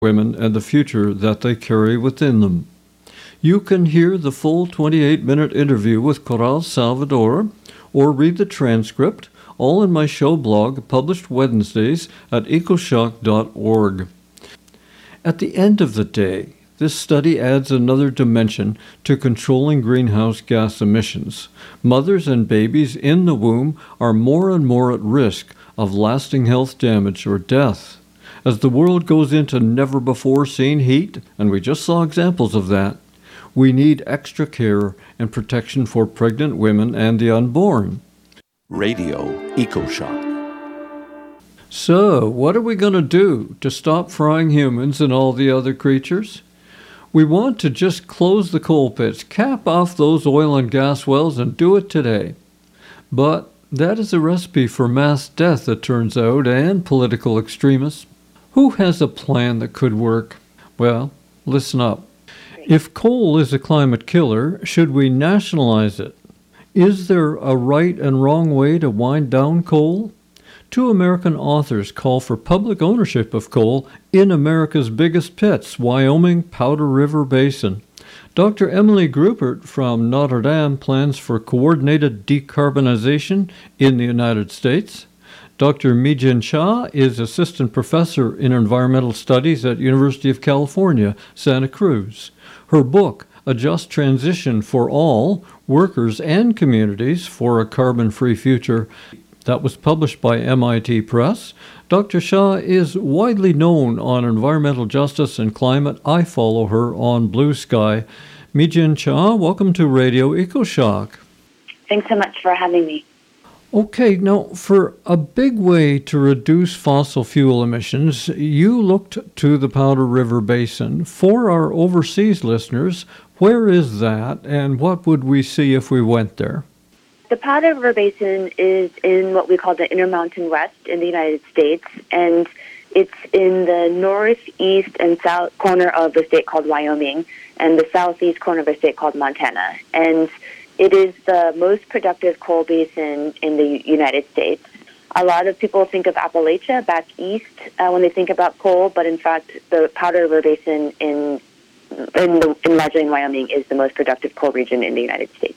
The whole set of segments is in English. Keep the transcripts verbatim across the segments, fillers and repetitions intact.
women and the future that they carry within them. You can hear the full twenty-eight minute interview with Coral Salvador or read the transcript, all in my show blog published Wednesdays at ecoshock dot org. At the end of the day, this study adds another dimension to controlling greenhouse gas emissions. Mothers and babies in the womb are more and more at risk of lasting health damage or death. As the world goes into never-before-seen heat, and we just saw examples of that, we need extra care and protection for pregnant women and the unborn. Radio EcoShock. So, what are we going to do to stop frying humans and all the other creatures? We want to just close the coal pits, cap off those oil and gas wells, and do it today. But that is a recipe for mass death, it turns out, and political extremists. Who has a plan that could work? Well, listen up. If coal is a climate killer, should we nationalize it? Is there a right and wrong way to wind down coal? Two American authors call for public ownership of coal in America's biggest pits, Wyoming Powder River Basin. Doctor Emily Grubert from Notre Dame plans for coordinated decarbonization in the United States. Doctor Mi-Jin Cha is assistant professor in environmental studies at University of California, Santa Cruz. Her book, A Just Transition for All, Workers and Communities for a Carbon-Free Future, that was published by M I T Press. Doctor Shah is widely known on environmental justice and climate. I follow her on Blue Sky. Mi-Jin Cha, welcome to Radio EcoShock. Thanks so much for having me. Okay, now for a big way to reduce fossil fuel emissions, you looked to the Powder River Basin. For our overseas listeners, where is that and what would we see if we went there? The Powder River Basin is in what we call the Intermountain West in the United States, and it's in the northeast and south corner of the state called Wyoming and the southeast corner of the state called Montana. And it is the most productive coal basin in the United States. A lot of people think of Appalachia back east uh, when they think about coal, but in fact, the Powder River Basin in in, the, in largely in Wyoming is the most productive coal region in the United States.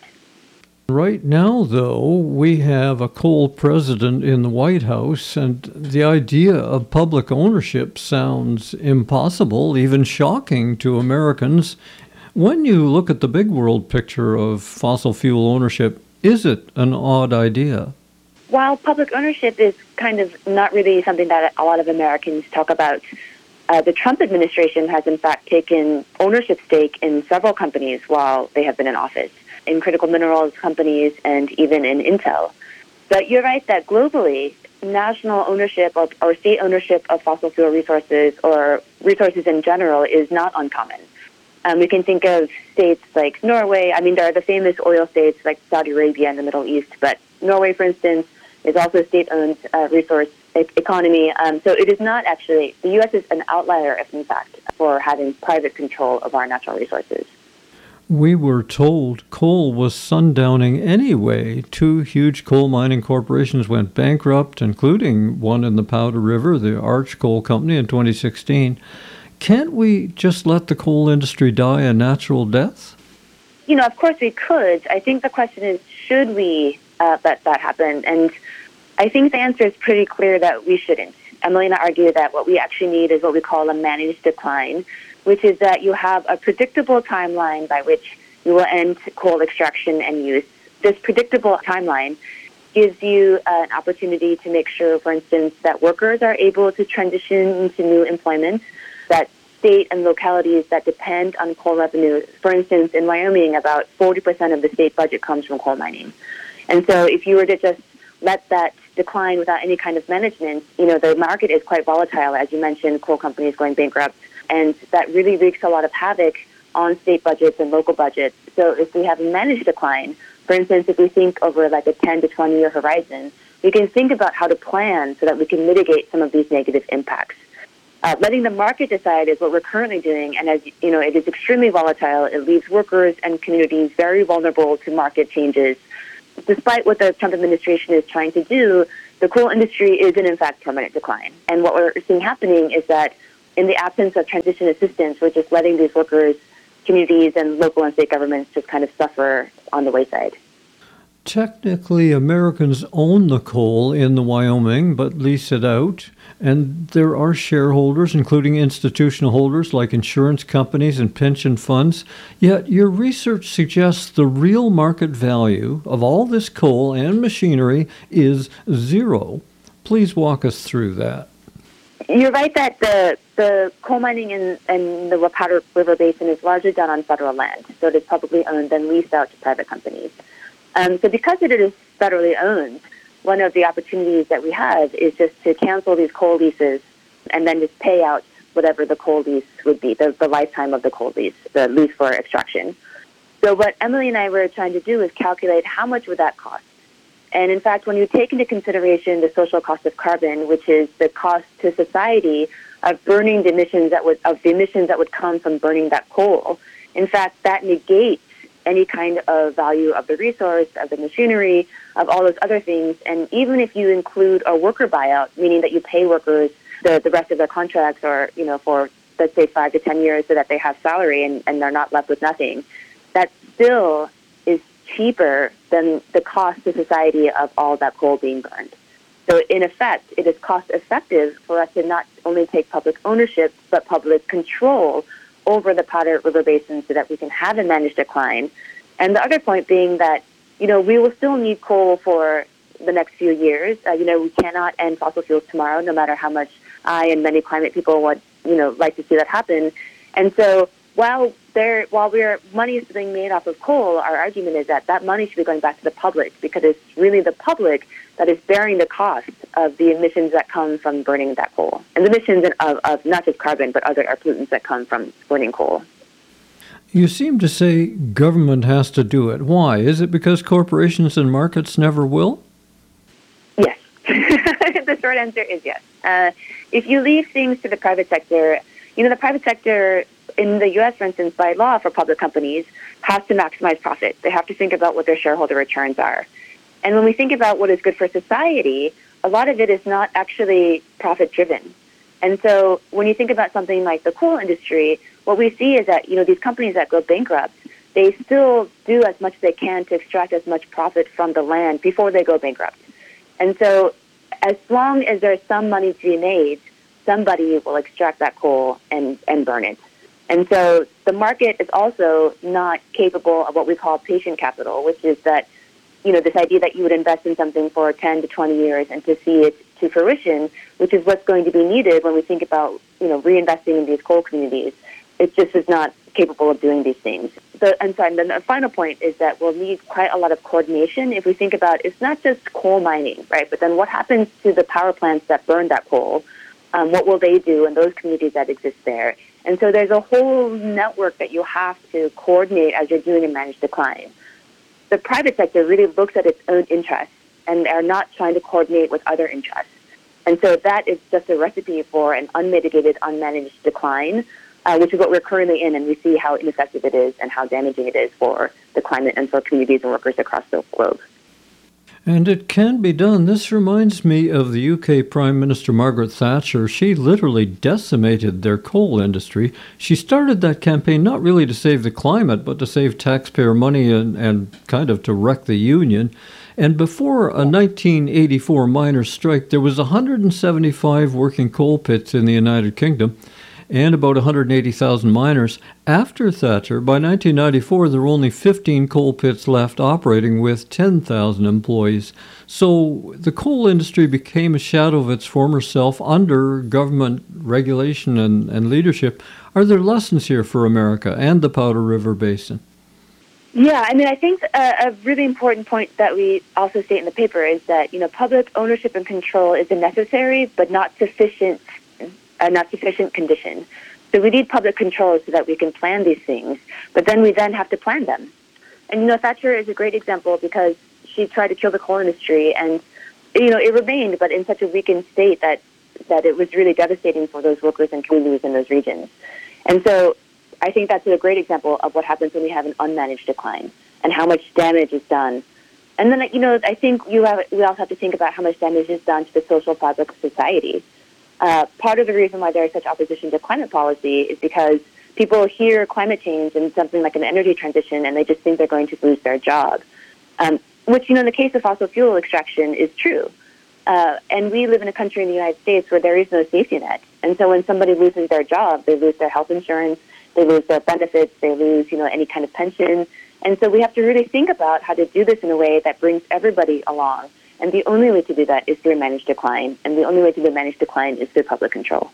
Right now, though, we have a coal president in the White House, and the idea of public ownership sounds impossible, even shocking to Americans. When you look at the big world picture of fossil fuel ownership, is it an odd idea? While public ownership is kind of not really something that a lot of Americans talk about, uh, the Trump administration has in fact taken ownership stake in several companies while they have been in office, in critical minerals companies and even in Intel. But you're right that globally, national ownership or, or state ownership of fossil fuel resources or resources in general is not uncommon. Um, we can think of states like Norway. I mean, there are the famous oil states like Saudi Arabia in the Middle East, but Norway, for instance, is also a state-owned uh, resource e- economy. Um, so it is not actually, the U S is an outlier, if in fact, for having private control of our natural resources. We were told coal was sundowning anyway. Two huge coal mining corporations went bankrupt, including one in the Powder River, the Arch Coal Company, in twenty sixteen. Can't we just let the coal industry die a natural death? You know, of course we could. I think the question is, should we uh, let that happen? And I think the answer is pretty clear that we shouldn't. Emily and I argue that what we actually need is what we call a managed decline, which is that you have a predictable timeline by which you will end coal extraction and use. This predictable timeline gives you uh, an opportunity to make sure, for instance, that workers are able to transition into new employment, that state and localities that depend on coal revenue, for instance, in Wyoming, about forty percent of the state budget comes from coal mining. And so if you were to just let that decline without any kind of management, you know, the market is quite volatile, as you mentioned, coal companies going bankrupt, and that really wreaks a lot of havoc on state budgets and local budgets. So if we have a managed decline, for instance, if we think over like a ten to twenty year horizon, we can think about how to plan so that we can mitigate some of these negative impacts. Uh, letting the market decide is what we're currently doing, and as you know, it is extremely volatile. It leaves workers and communities very vulnerable to market changes. Despite what the Trump administration is trying to do, the coal industry is in, in fact, permanent decline. And what we're seeing happening is that in the absence of transition assistance, we're just letting these workers, communities, and local and state governments just kind of suffer on the wayside. Technically, Americans own the coal in the Wyoming, but lease it out. And there are shareholders, including institutional holders like insurance companies and pension funds. Yet your research suggests the real market value of all this coal and machinery is zero. Please walk us through that. You're right that the the coal mining in, in the Powder River Basin is largely done on federal land. So it is publicly owned and leased out to private companies. Um, so because it is federally owned, one of the opportunities that we have is just to cancel these coal leases and then just pay out whatever the coal lease would be, the, the lifetime of the coal lease, the lease for extraction. So what Emily and I were trying to do is calculate how much would that cost. And in fact, when you take into consideration the social cost of carbon, which is the cost to society of burning the emissions that would of the emissions that would come from burning that coal, in fact, that negates any kind of value of the resource, of the machinery, of all those other things. And even if you include a worker buyout, meaning that you pay workers the, the rest of their contracts or, you know, for, let's say, five to ten years so that they have salary and, and they're not left with nothing, that still is cheaper than the cost to society of all that coal being burned. So in effect, it is cost effective for us to not only take public ownership, but public control over the Powder River Basin so that we can have a managed decline. And the other point being that, you know, we will still need coal for the next few years. Uh, you know, we cannot end fossil fuels tomorrow, no matter how much I and many climate people would, you know, like to see that happen. And so while there, while we're money is being made off of coal, our argument is that that money should be going back to the public because it's really the public that is bearing the cost of the emissions that come from burning that coal. And the emissions of, of not just carbon, but other air pollutants that come from burning coal. You seem to say government has to do it. Why? Is it because corporations and markets never will? Yes. The short answer is yes. Uh, if you leave things to the private sector, you know, the private sector in the U S, for instance, by law for public companies, has to maximize profit. They have to think about what their shareholder returns are. And when we think about what is good for society, a lot of it is not actually profit-driven. And so when you think about something like the coal industry, what we see is that, you know, these companies that go bankrupt, they still do as much as they can to extract as much profit from the land before they go bankrupt. And so as long as there's some money to be made, somebody will extract that coal and, and burn it. And so the market is also not capable of what we call patient capital, which is that, you know, this idea that you would invest in something for ten to twenty years and to see it to fruition, which is what's going to be needed when we think about, you know, reinvesting in these coal communities. It just is not capable of doing these things. So, and, so, and then the final point is that we'll need quite a lot of coordination if we think about it's not just coal mining, right? But then what happens to the power plants that burn that coal? Um, what will they do in those communities that exist there? And so there's a whole network that you have to coordinate as you're doing a managed decline. The private sector really looks at its own interests and are not trying to coordinate with other interests. And so that is just a recipe for an unmitigated, unmanaged decline, uh, which is what we're currently in, and we see how ineffective it is and how damaging it is for the climate and for communities and workers across the globe. And it can be done. This reminds me of the U K Prime Minister Margaret Thatcher. She literally decimated their coal industry. She started that campaign not really to save the climate, but to save taxpayer money and, and kind of to wreck the union. And before a nineteen eighty-four miners' strike, there was one hundred seventy-five working coal pits in the United Kingdom and about one hundred eighty thousand miners. After Thatcher, by nineteen ninety-four, there were only fifteen coal pits left operating with ten thousand employees. So the coal industry became a shadow of its former self under government regulation and, and leadership. Are there lessons here for America and the Powder River Basin? Yeah, I mean, I think a, a really important point that we also state in the paper is that, you know, public ownership and control is a necessary but not sufficient a not sufficient condition. So we need public control so that we can plan these things, but then we then have to plan them. And, you know, Thatcher is a great example because she tried to kill the coal industry and, you know, it remained, but in such a weakened state that, that it was really devastating for those workers and communities in those regions. And so I think that's a great example of what happens when we have an unmanaged decline and how much damage is done. And then, you know, I think you have, we also have to think about how much damage is done to the social fabric of society. Uh, part of the reason why there is such opposition to climate policy is because people hear climate change and something like an energy transition, and they just think they're going to lose their job, um, which, you know, in the case of fossil fuel extraction is true. Uh, and we live in a country in the United States where there is no safety net. And so when somebody loses their job, they lose their health insurance, they lose their benefits, they lose, you know, any kind of pension. And so we have to really think about how to do this in a way that brings everybody along. And the only way to do that is through managed decline. And the only way to do managed decline is through public control.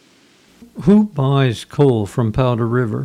Who buys coal from Powder River?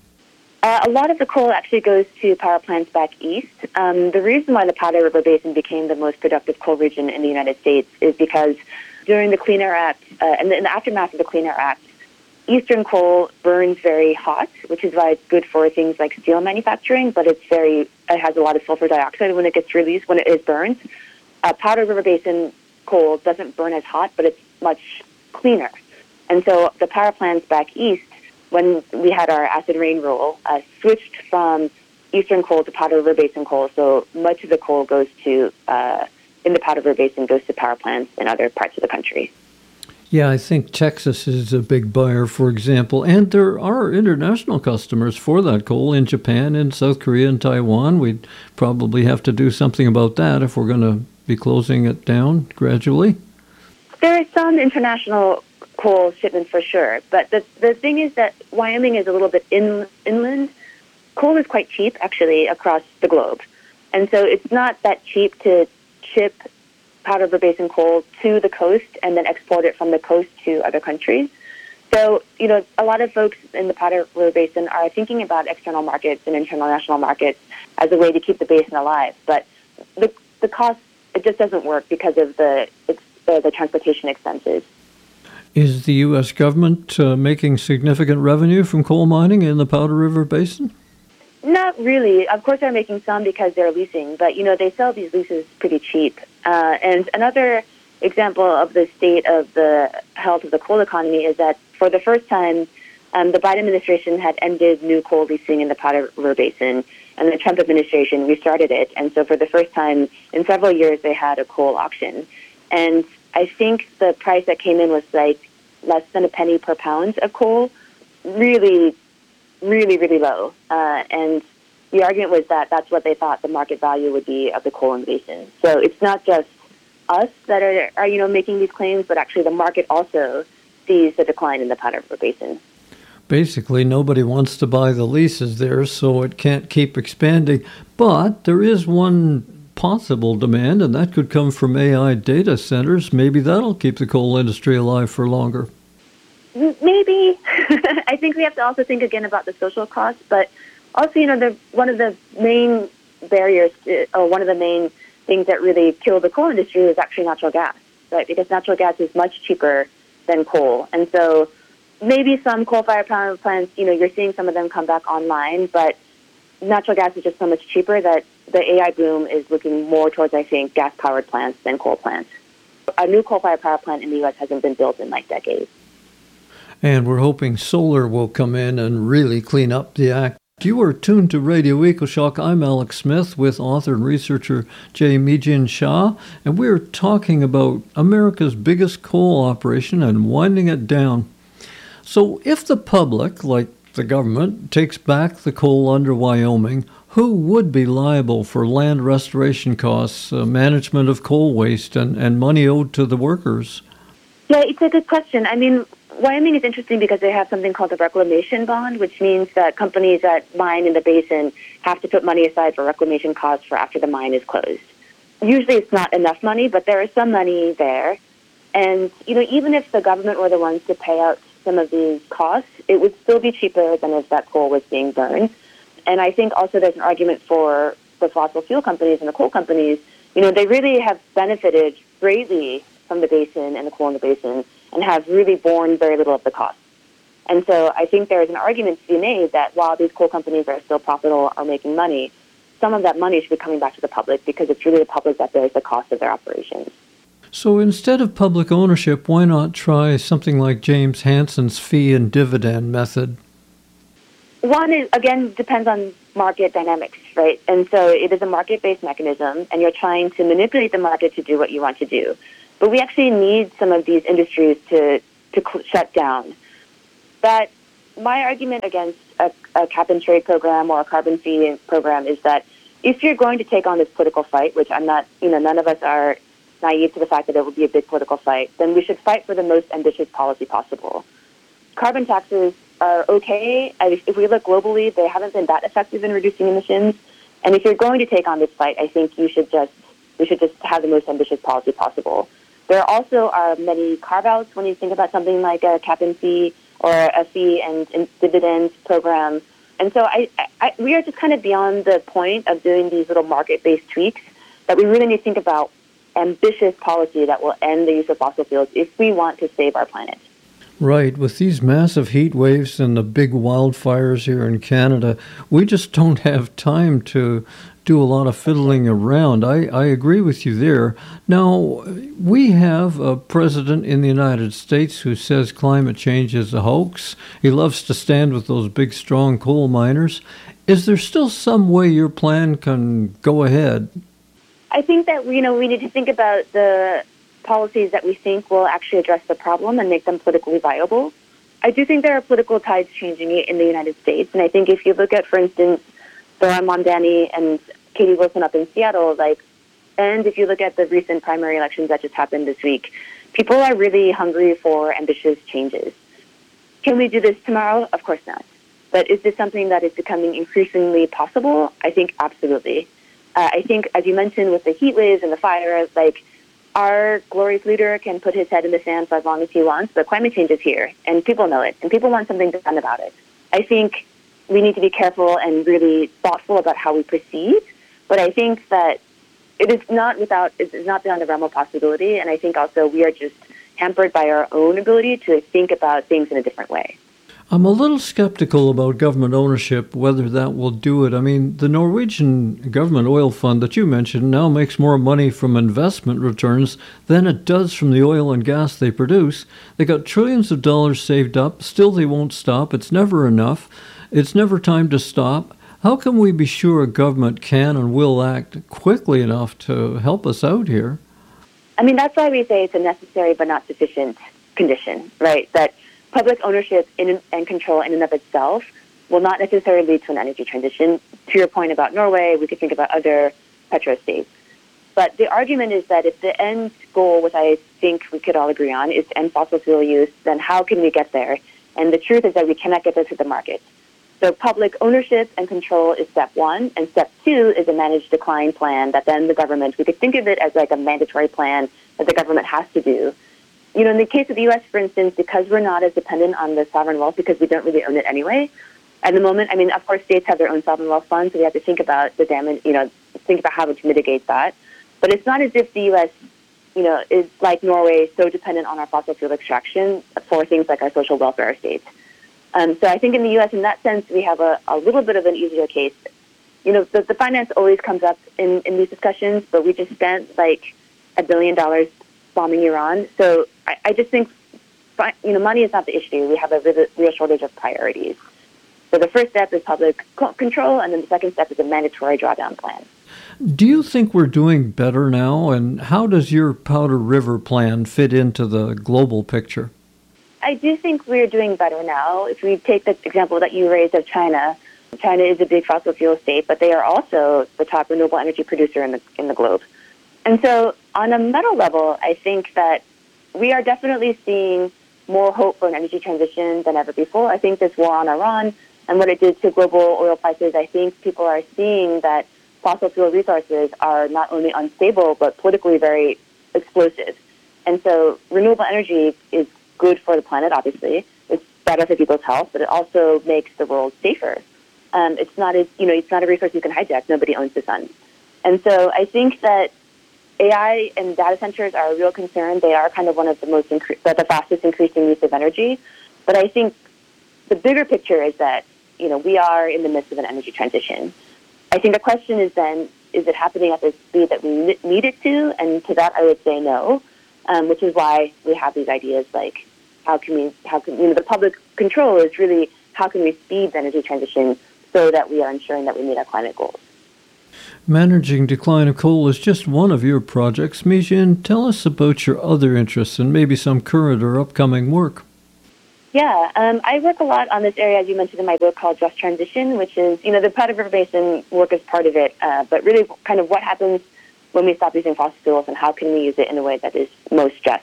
Uh, a lot of the coal actually goes to power plants back east. Um, the reason why the Powder River Basin became the most productive coal region in the United States is because during the Clean Air Act, uh, and in the aftermath of the Clean Air Act, eastern coal burns very hot, which is why it's good for things like steel manufacturing, but it's very, it has a lot of sulfur dioxide when it gets released, when it is burned. Uh, Powder River Basin coal doesn't burn as hot, but it's much cleaner. And so the power plants back east, when we had our acid rain rule, uh, switched from eastern coal to Powder River Basin coal. So much of the coal goes to, uh, in the Powder River Basin, goes to power plants in other parts of the country. Yeah, I think Texas is a big buyer, for example, and there are international customers for that coal in Japan, in South Korea, and Taiwan. We'd probably have to do something about that if we're going to be closing it down gradually. There are some international coal shipments for sure, but the the thing is that Wyoming is a little bit in, inland. Coal is quite cheap, actually, across the globe. And so it's not that cheap to ship Powder River Basin coal to the coast and then export it from the coast to other countries. So, you know, a lot of folks in the Powder River Basin are thinking about external markets and international markets as a way to keep the basin alive. But the the cost, it just doesn't work because of the the, the transportation expenses. Is the U S government uh, making significant revenue from coal mining in the Powder River Basin? Not really. Of course, they're making some because they're leasing, but, you know, they sell these leases pretty cheap. Uh, and another example of the state of the health of the coal economy is that for the first time, um, the Biden administration had ended new coal leasing in the Powder River Basin, and the Trump administration restarted it. And so for the first time in several years, they had a coal auction. And I think the price that came in was like less than a penny per pound of coal, really really, really low. Uh, and the argument was that that's what they thought the market value would be of the coal in the basin. So it's not just us that are, are, you know, making these claims, but actually the market also sees the decline in the Powder River Basin. Basically, nobody wants to buy the leases there, so it can't keep expanding. But there is one possible demand, and that could come from A I data centers. Maybe that'll keep the coal industry alive for longer. Maybe. I think we have to also think again about the social costs, but also, you know, the, one of the main barriers, to, or one of the main things that really kill the coal industry is actually natural gas, right? Because natural gas is much cheaper than coal. And so maybe some coal-fired power plants, you know, you're seeing some of them come back online, but natural gas is just so much cheaper that the A I boom is looking more towards, I think, gas-powered plants than coal plants. A new coal-fired power plant in the U S hasn't been built in like decades. And we're hoping solar will come in and really clean up the act. You are tuned to Radio EcoShock. I'm Alex Smith with author and researcher Jay Meejin Shah, and we're talking about America's biggest coal operation and winding it down. So if the public, like the government, takes back the coal under Wyoming, who would be liable for land restoration costs, uh, management of coal waste, and, and money owed to the workers? Yeah, it's a good question. I mean, Wyoming is interesting because they have something called the reclamation bond, which means that companies that mine in the basin have to put money aside for reclamation costs for after the mine is closed. Usually it's not enough money, but there is some money there. And, you know, even if the government were the ones to pay out some of these costs, it would still be cheaper than if that coal was being burned. And I think also there's an argument for the fossil fuel companies and the coal companies. You know, they really have benefited greatly from the basin and the coal in the basin, and have really borne very little of the cost. And so I think there is an argument to be made that while these coal companies are still profitable or making money, some of that money should be coming back to the public because it's really the public that bears the cost of their operations. So instead of public ownership, why not try something like James Hansen's fee and dividend method? One is, again, depends on market dynamics, right? And so it is a market-based mechanism, and you're trying to manipulate the market to do what you want to do. But we actually need some of these industries to to cl- shut down. But my argument against a, a cap and trade program or a carbon fee program is that if you're going to take on this political fight, which I'm not, you know, none of us are naive to the fact that it will be a big political fight, then we should fight for the most ambitious policy possible. Carbon taxes are okay. If we look globally, they haven't been that effective in reducing emissions. And if you're going to take on this fight, I think you should just we should just have the most ambitious policy possible. There also are many carve-outs when you think about something like a cap and fee or a fee and, and dividend program. And so I, I, we are just kind of beyond the point of doing these little market-based tweaks, that we really need to think about ambitious policy that will end the use of fossil fuels if we want to save our planet. Right. With these massive heat waves and the big wildfires here in Canada, we just don't have time to do a lot of fiddling around. I, I agree with you there. Now, we have a president in the United States who says climate change is a hoax. He loves to stand with those big, strong coal miners. Is there still some way your plan can go ahead? I think that, you know, we need to think about the policies that we think will actually address the problem and make them politically viable. I do think there are political tides changing in the United States, and I think if you look at, for instance, Zohran Mamdani and Katie Wilson up in Seattle, like, and if you look at the recent primary elections that just happened this week, people are really hungry for ambitious changes. Can we do this tomorrow? Of course not. But is this something that is becoming increasingly possible? I think absolutely. Uh, I think, as you mentioned, with the heat waves and the fires, like, our glorious leader can put his head in the sand for as long as he wants, but climate change is here, and people know it, and people want something done about it. I think we need to be careful and really thoughtful about how we proceed, but I think that it is not without, it is not beyond the realm of possibility, and I think also we are just hampered by our own ability to think about things in a different way. I'm a little skeptical about government ownership, whether that will do it. I mean, the Norwegian government oil fund that you mentioned now makes more money from investment returns than it does from the oil and gas they produce. They got trillions of dollars saved up. Still, they won't stop. It's never enough. It's never time to stop. How can we be sure a government can and will act quickly enough to help us out here? I mean, that's why we say it's a necessary but not sufficient condition, right? That public ownership in, and control in and of itself will not necessarily lead to an energy transition. To your point about Norway, we could think about other petrostates. But the argument is that if the end goal, which I think we could all agree on, is to end fossil fuel use, then how can we get there? And the truth is that we cannot get there through the market. So public ownership and control is step one, and step two is a managed decline plan that then the government, we could think of it as like a mandatory plan that the government has to do. You know, in the case of the U S, for instance, because we're not as dependent on the sovereign wealth because we don't really own it anyway, at the moment, I mean, of course, states have their own sovereign wealth funds, so we have to think about the damage, you know, think about how to mitigate that. But it's not as if the U S, you know, is like Norway, so dependent on our fossil fuel extraction for things like our social welfare states. Um, so I think in the U S, in that sense, we have a, a little bit of an easier case. You know, the, the finance always comes up in, in these discussions, but we just spent like a billion dollars bombing Iran. So I, I just think, you know, money is not the issue. We have a real, real shortage of priorities. So the first step is public control, and then the second step is a mandatory drawdown plan. Do you think we're doing better now, and how does your Powder River plan fit into the global picture? I do think we're doing better now. If we take the example that you raised of China, China is a big fossil fuel state, but they are also the top renewable energy producer in the in the globe. And so on a meta level, I think that we are definitely seeing more hope for an energy transition than ever before. I think this war on Iran and what it did to global oil prices, I think people are seeing that fossil fuel resources are not only unstable, but politically very explosive. And so renewable energy is good for the planet, obviously. It's better for people's health, but it also makes the world safer. Um, it's not a, you know, it's not a resource you can hijack. Nobody owns the sun. And so I think that A I and data centers are a real concern. They are kind of one of the most, incre- the fastest increasing use of energy. But I think the bigger picture is that, you know, we are in the midst of an energy transition. I think the question is then, is it happening at the speed that we need it to? And to that, I would say no, um, which is why we have these ideas like, how can we, how can, you know, the public control is really how can we speed the energy transition so that we are ensuring that we meet our climate goals. Managing decline of coal is just one of your projects. Mijin, tell us about your other interests and maybe some current or upcoming work. Yeah, um, I work a lot on this area, as you mentioned in my book, called Just Transition, which is, you know, the Powder River Basin work is part of it, uh, but really kind of what happens when we stop using fossil fuels and how can we use it in a way that is most just.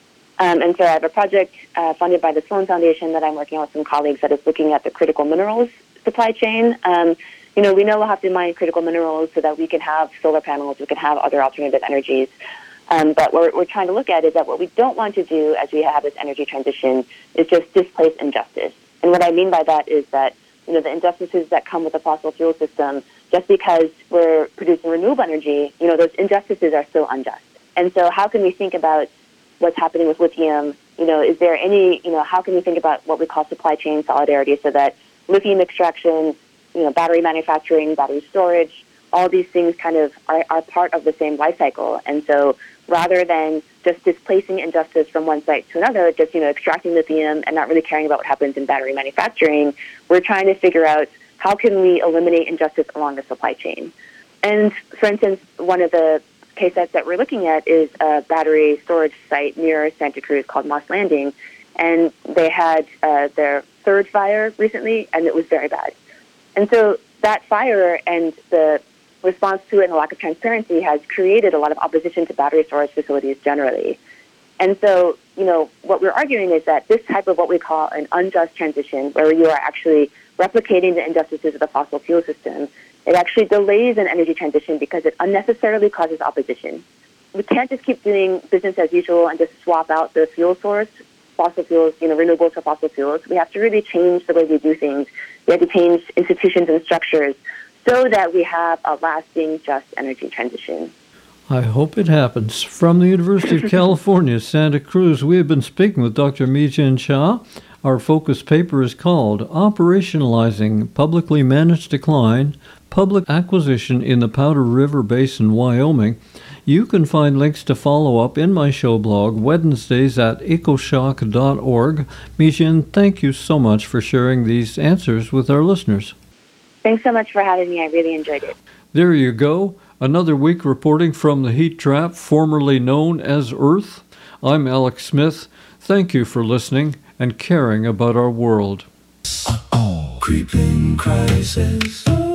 Um, and so I have a project uh, funded by the Sloan Foundation that I'm working on with some colleagues that is looking at the critical minerals supply chain. Um, you know, we know we'll have to mine critical minerals so that we can have solar panels, we can have other alternative energies. Um, but what we're trying to look at is that what we don't want to do as we have this energy transition is just displace injustice. And what I mean by that is that, you know, the injustices that come with the fossil fuel system, just because we're producing renewable energy, you know, those injustices are still unjust. And so how can we think about what's happening with lithium? You know, is there any, you know, how can we think about what we call supply chain solidarity so that lithium extraction, you know, battery manufacturing, battery storage, all these things kind of are, are part of the same life cycle. And so rather than just displacing injustice from one site to another, just, you know, extracting lithium and not really caring about what happens in battery manufacturing, we're trying to figure out how can we eliminate injustice along the supply chain. And for instance, one of the case sites that we're looking at is a battery storage site near Santa Cruz called Moss Landing. And they had uh, their third fire recently, and it was very bad. And so that fire and the response to it and the lack of transparency has created a lot of opposition to battery storage facilities generally. And so, you know, what we're arguing is that this type of what we call an unjust transition, where you are actually replicating the injustices of the fossil fuel system, it actually delays an energy transition because it unnecessarily causes opposition. We can't just keep doing business as usual and just swap out the fuel source, fossil fuels, you know, renewables for fossil fuels. We have to really change the way we do things. We have to change institutions and structures so that we have a lasting, just energy transition. I hope it happens. From the University of California, Santa Cruz, we have been speaking with Doctor Mijin Shah. Our focus paper is called Operationalizing Publicly Managed Decline, Public Acquisition in the Powder River Basin, Wyoming. You can find links to follow up in my show blog, Wednesdays at ecoshock dot org. Mijin, thank you so much for sharing these answers with our listeners. Thanks so much for having me. I really enjoyed it. There you go. Another week reporting from the heat trap formerly known as Earth. I'm Alex Smith. Thank you for listening and caring about our world. Uh-oh, creeping crisis.